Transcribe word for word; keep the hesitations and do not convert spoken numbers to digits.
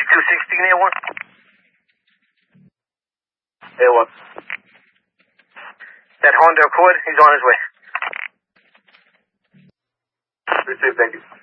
two sixteen A one. A one. That Honda Accord, he's on his way. Received, thank you.